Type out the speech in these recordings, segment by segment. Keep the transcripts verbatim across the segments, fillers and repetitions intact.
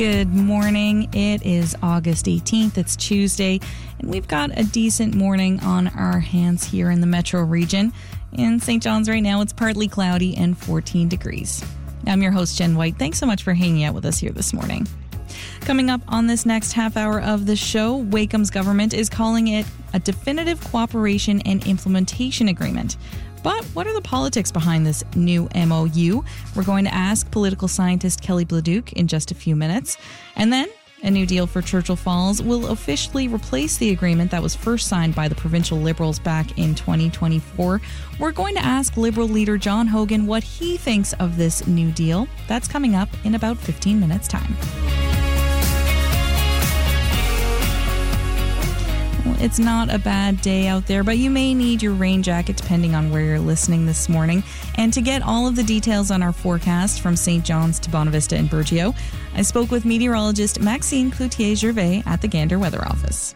Good morning. It is August eighteenth. It's Tuesday, and we've got a decent morning on our hands here in the metro region. In Saint John's right now, it's partly cloudy and fourteen degrees. I'm your host, Jen White. Thanks so much for hanging out with us here this morning. Coming up on this next half hour of the show, Wakeham's government is calling it a definitive cooperation and implementation agreement. But what are the politics behind this new M O U? We're going to ask political scientist Kelly Bladuc in just a few minutes. And then a new deal for Churchill Falls will officially replace the agreement that was first signed by the provincial Liberals back in twenty twenty-four. We're going to ask Liberal leader John Hogan what he thinks of this new deal. That's coming up in about fifteen minutes' time. It's not a bad day out there, but you may need your rain jacket depending on where you're listening this morning. And to get all of the details on our forecast from Saint John's to Bonavista and Burgeo, I spoke with meteorologist Maxime Cloutier-Gervais at the Gander Weather Office.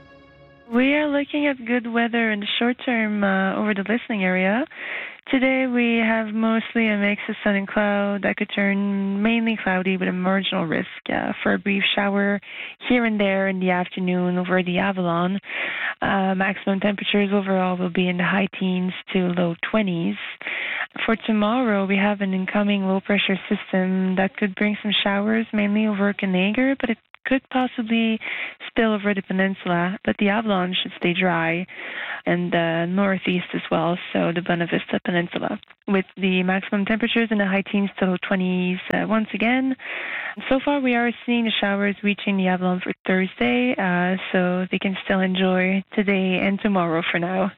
We are looking at good weather in the short term uh, over the listening area. Today we have mostly a mix of sun and cloud that could turn mainly cloudy with a marginal risk uh, for a brief shower here and there in the afternoon over the Avalon. Uh, maximum temperatures overall will be in the high teens to low twenties. For tomorrow, we have an incoming low-pressure system that could bring some showers mainly over Okanagan, but it could possibly spill over the peninsula, but the Avalon should stay dry, and the northeast as well, so the Bonavista Peninsula, with the maximum temperatures in the high teens to low twenties uh, once again. So far, we are seeing the showers reaching the Avalon for Thursday, uh, so they can still enjoy today and tomorrow for now.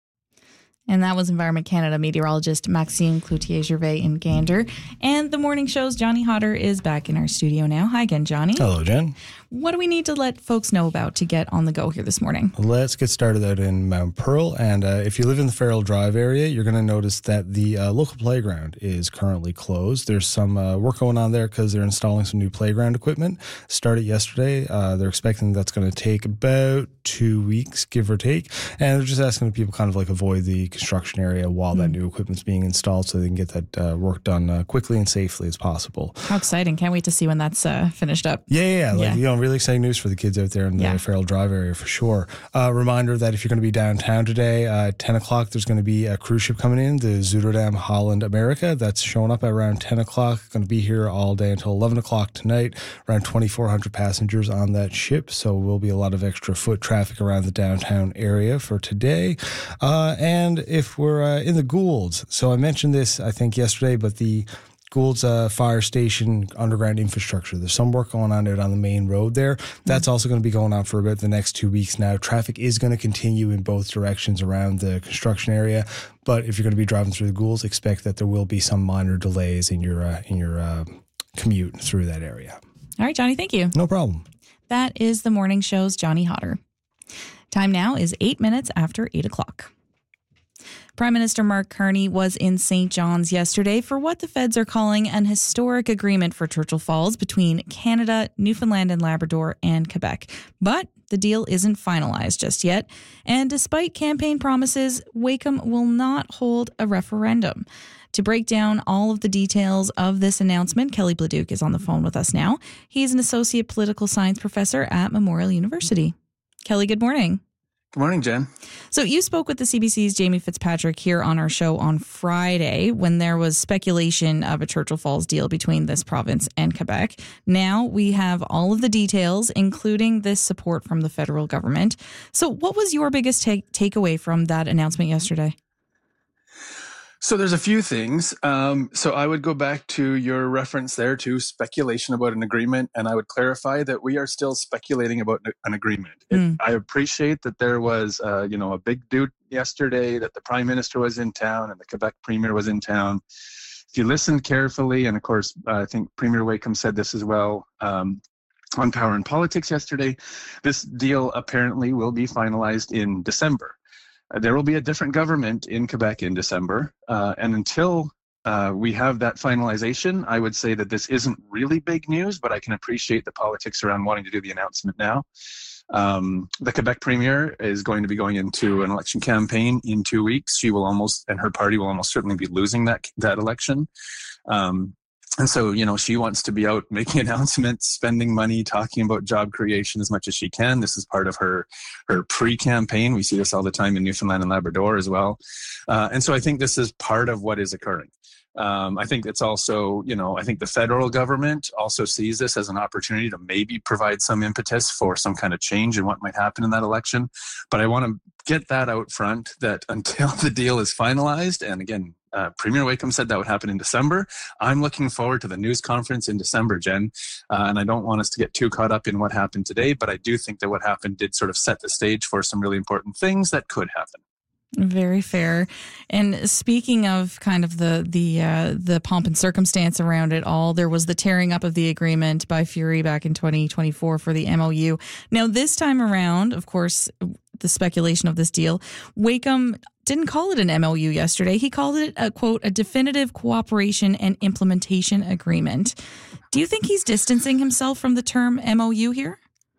And that was Environment Canada meteorologist Maxime Cloutier-Gervais in Gander. And the morning show's Johnny Hodder is back in our studio now. Hi again, Johnny. Hello, Jen. What do we need to let folks know about to get on the go here this morning? Let's get started out in Mount Pearl. And uh, if you live in the Farrell Drive area, you're going to notice that the uh, local playground is currently closed. There's some uh, work going on there because they're installing some new playground equipment. Started yesterday. Uh, they're expecting that's going to take about two weeks, give or take. And they're just asking people kind of like avoid the construction area while mm. that new equipment's being installed so they can get that uh, work done uh, quickly and safely as possible. How exciting. Can't wait to see when that's uh, finished up. Yeah, yeah, yeah. Like, yeah. you know, really exciting news for the kids out there in the yeah. Farrell Drive area for sure. Uh, reminder that if you're going to be downtown today, uh, at ten o'clock, there's going to be a cruise ship coming in, the Zuiderdam Holland America. That's showing up at around ten o'clock. Going to be here all day until eleven o'clock tonight. Around twenty-four hundred passengers on that ship. So will be a lot of extra foot traffic around the downtown area for today. Uh, and if we're uh, in the Goulds, so I mentioned this, I think, yesterday, but the Gould's uh, fire station underground infrastructure. There's some work going on out on the main road there. That's mm-hmm. also going to be going on for about the next two weeks now. Traffic is going to continue in both directions around the construction area. But if you're going to be driving through the Gould's, expect that there will be some minor delays in your uh, in your uh, commute through that area. All right, Johnny, thank you. No problem. That is the morning show's Johnny Hodder. Time now is eight minutes after eight o'clock. Prime Minister Mark Carney was in Saint John's yesterday for what the feds are calling an historic agreement for Churchill Falls between Canada, Newfoundland and Labrador, and Quebec. But the deal isn't finalized just yet. And despite campaign promises, Wakeham will not hold a referendum. To break down all of the details of this announcement, Kelly Bladuc is on the phone with us now. He's an associate political science professor at Memorial University. Kelly, good morning. Good morning, Jen. So you spoke with the C B C's Jamie Fitzpatrick here on our show on Friday when there was speculation of a Churchill Falls deal between this province and Quebec. Now we have all of the details, including this support from the federal government. So what was your biggest take takeaway from that announcement yesterday? So there's a few things. Um, so I would go back to your reference there to speculation about an agreement, and I would clarify that we are still speculating about an agreement. Mm. It, I appreciate that there was, uh, you know, a big dude yesterday, that the Prime Minister was in town and the Quebec Premier was in town. If you listened carefully, and of course, uh, I think Premier Wakeham said this as well, um, on Power and Politics yesterday, this deal apparently will be finalized in December. There will be a different government in Quebec in December. Uh, and until uh, we have that finalization, I would say that this isn't really big news, but I can appreciate the politics around wanting to do the announcement now. Um, the Quebec Premier is going to be going into an election campaign in two weeks. She will almost, and her party will almost certainly be losing that, that election. Um, And so, you know, she wants to be out making announcements, spending money, talking about job creation as much as she can. This is part of her her pre-campaign. We see this all the time in Newfoundland and Labrador as well. Uh, and so I think this is part of what is occurring. Um, I think it's also, you know, I think the federal government also sees this as an opportunity to maybe provide some impetus for some kind of change in what might happen in that election. But I want to get that out front, that until the deal is finalized, and again, Uh, Premier Wakeham said that would happen in December. I'm looking forward to the news conference in December, Jen, uh, and I don't want us to get too caught up in what happened today, but I do think that what happened did sort of set the stage for some really important things that could happen. Very fair. And speaking of kind of the the uh, the pomp and circumstance around it all, there was the tearing up of the agreement by Fury back in twenty twenty-four for the M O U. Now, this time around, of course, the speculation of this deal, Wakeham didn't call it an M O U yesterday. He called it a, quote, a definitive cooperation and implementation agreement. Do you think he's distancing himself from the term M O U here?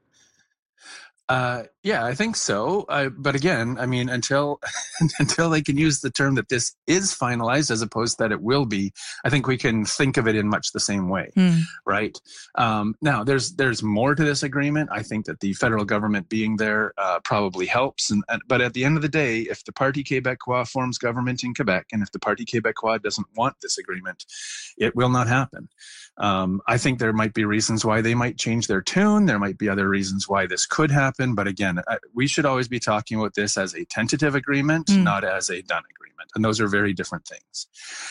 Uh, yeah, I think so. Uh, but again, I mean, until until they can use the term that this is finalized as opposed to that it will be, I think we can think of it in much the same way, mm. right? Um, now, there's there's more to this agreement. I think that the federal government being there uh, probably helps. And, and but at the end of the day, if the Parti Québécois forms government in Quebec, and if the Parti Québécois doesn't want this agreement, it will not happen. Um, I think there might be reasons why they might change their tune. There might be other reasons why this could happen. But again, I, we should always be talking about this as a tentative agreement, mm. not as a done agreement. And those are very different things.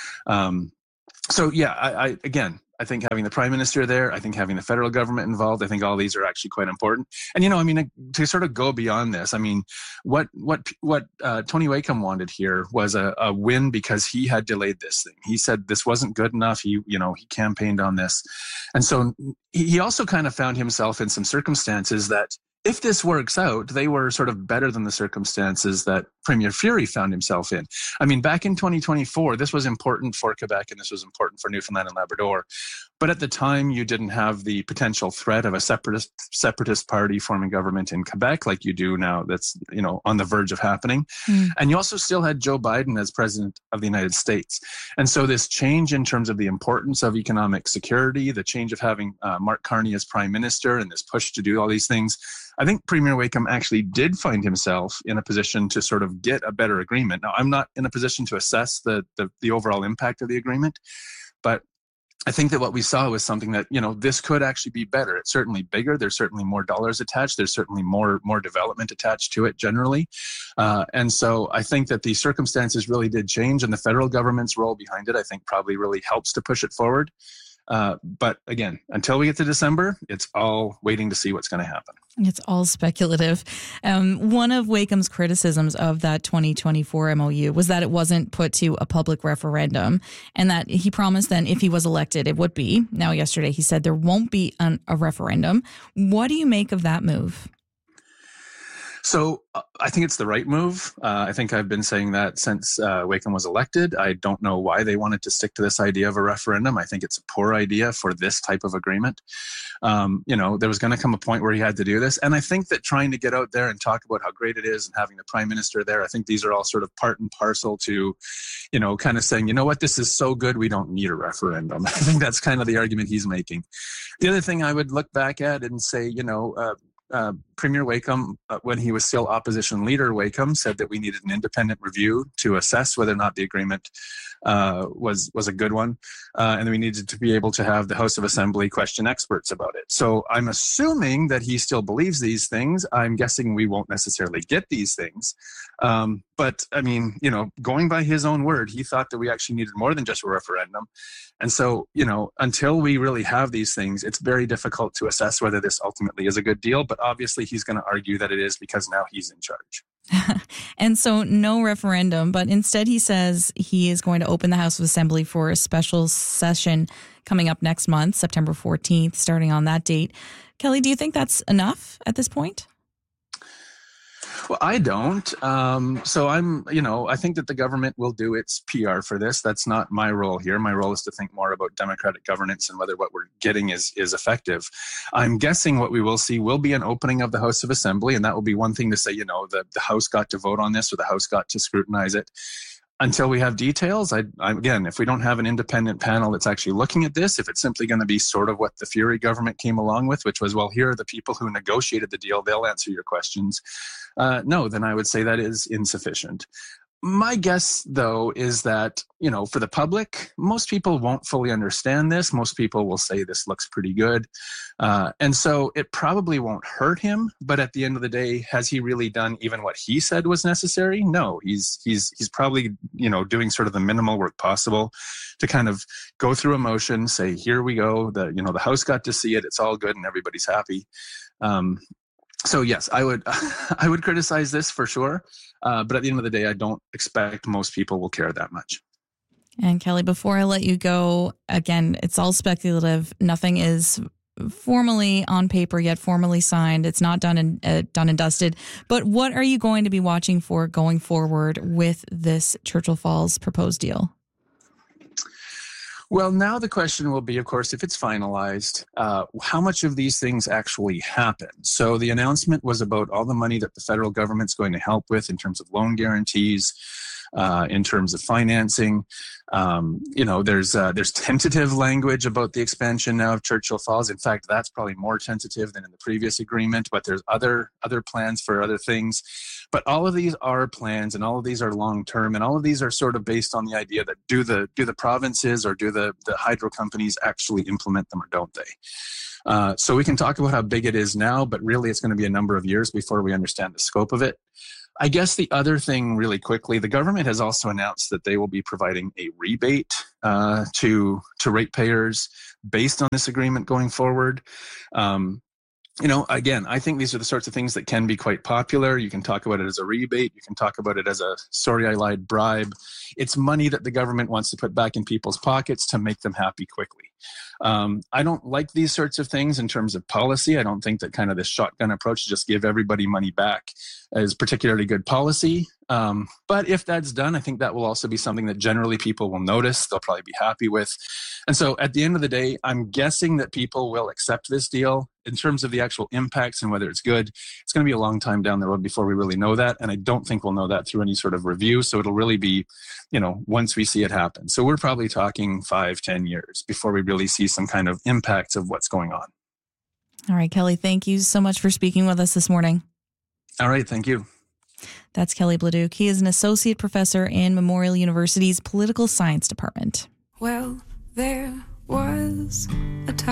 Um, so, yeah, I, I again, I think having the Prime Minister there, I think having the federal government involved, I think all these are actually quite important. And, you know, I mean, to sort of go beyond this, I mean, what what what uh, Tony Wakeham wanted here was a, a win because he had delayed this thing. He said this wasn't good enough. He, you know, he campaigned on this. And so he also kind of found himself in some circumstances that if this works out, they were sort of better than the circumstances that Premier Fury found himself in. I mean, back in twenty twenty-four, this was important for Quebec and this was important for Newfoundland and Labrador. But at the time, you didn't have the potential threat of a separatist separatist party forming government in Quebec like you do now. That's, you know, on the verge of happening. Mm. And you also still had Joe Biden as president of the United States. And so this change in terms of the importance of economic security, the change of having uh, Mark Carney as prime minister and this push to do all these things, I think Premier Wakeham actually did find himself in a position to sort of get a better agreement. Now, I'm not in a position to assess the, the, the overall impact of the agreement, but I think that what we saw was something that, you know, this could actually be better. It's certainly bigger. There's certainly more dollars attached. There's certainly more more development attached to it generally. Uh, and so I think that the circumstances really did change, and the federal government's role behind it, I think, probably really helps to push it forward. Uh, but again, until we get to December, it's all waiting to see what's going to happen. It's all speculative. Um, one of Wakeham's criticisms of that twenty twenty-four M O U was that it wasn't put to a public referendum, and that he promised then if he was elected, it would be. Now, yesterday, he said there won't be an, a referendum. What do you make of that move? So uh, I think it's the right move. Uh, I think I've been saying that since uh, Wakeham was elected. I don't know why they wanted to stick to this idea of a referendum. I think it's a poor idea for this type of agreement. Um, you know, there was going to come a point where he had to do this. And I think that trying to get out there and talk about how great it is and having the prime minister there, I think these are all sort of part and parcel to, you know, kind of saying, you know what, this is so good, we don't need a referendum. I think that's kind of the argument he's making. The other thing I would look back at and say, you know, uh, Uh, Premier Wakeham, uh, when he was still opposition leader Wakeham, said that we needed an independent review to assess whether or not the agreement uh, was was a good one, uh, and we needed to be able to have the House of Assembly question experts about it. So I'm assuming that he still believes these things. I'm guessing we won't necessarily get these things. Um, but, I mean, you know, going by his own word, he thought that we actually needed more than just a referendum. And so, you know, until we really have these things, it's very difficult to assess whether this ultimately is a good deal. But obviously, he's going to argue that it is because now he's in charge. And so no referendum, but instead he says he is going to open the House of Assembly for a special session coming up next month, September fourteenth, starting on that date. Kelly, do you think that's enough at this point? Well, I don't. Um, so I'm, you know, I think that the government will do its P R for this. That's not my role here. My role is to think more about democratic governance and whether what we're getting is is effective. I'm guessing what we will see will be an opening of the House of Assembly, and that will be one thing to say, you know, the, the House got to vote on this or the House got to scrutinize it. until we have details, I, I, again, if we don't have an independent panel that's actually looking at this, if it's simply going to be sort of what the Furey government came along with, which was, well, here are the people who negotiated the deal, they'll answer your questions. Uh, no, then I would say that is insufficient. My guess, though, is that, you know, for the public, most people won't fully understand this. Most people will say this looks pretty good. Uh, and so it probably won't hurt him. But at the end of the day, has he really done even what he said was necessary? No, he's he's he's probably, you know, doing sort of the minimal work possible to kind of go through a motion, say, here we go. The, you know, the House got to see it. It's all good and everybody's happy. Um, So yes, I would I would criticize this for sure, uh, but at the end of the day, I don't expect most people will care that much. And Kelly, before I let you go, again, it's all speculative. Nothing is formally on paper yet, formally signed. It's not done and uh, done and dusted. But what are you going to be watching for going forward with this Churchill Falls proposed deal? Well, now the question will be, of course, if it's finalized, uh, how much of these things actually happen? So the announcement was about all the money that the federal government's going to help with in terms of loan guarantees, uh, in terms of financing. Um, you know, there's uh, there's tentative language about the expansion now of Churchill Falls. In fact, that's probably more tentative than in the previous agreement, but there's other other plans for other things. But all of these are plans, and all of these are long-term, and all of these are sort of based on the idea that do the do the provinces or do the, the hydro companies actually implement them or don't they? Uh, so we can talk about how big it is now, but really it's going to be a number of years before we understand the scope of it. I guess the other thing really quickly, the government has also announced that they will be providing a rebate uh, to, to ratepayers based on this agreement going forward. Um, You know, again, I think these are the sorts of things that can be quite popular. You can talk about it as a rebate. You can talk about it as a, sorry, I lied, bribe. It's money that the government wants to put back in people's pockets to make them happy quickly. Um, I don't like these sorts of things in terms of policy. I don't think that kind of this shotgun approach to just give everybody money back is particularly good policy. Um, but if that's done, I think that will also be something that generally people will notice. They'll probably be happy with. And so at the end of the day, I'm guessing that people will accept this deal. In terms of the actual impacts and whether it's good, it's going to be a long time down the road before we really know that. And I don't think we'll know that through any sort of review. So it'll really be, you know, once we see it happen. So we're probably talking five, ten years before we really see some kind of impacts of what's going on. All right, Kelly, thank you so much for speaking with us this morning. All right, thank you. That's Kelly Bladuc. He is an associate professor in Memorial University's Political Science Department. Well, there was a time.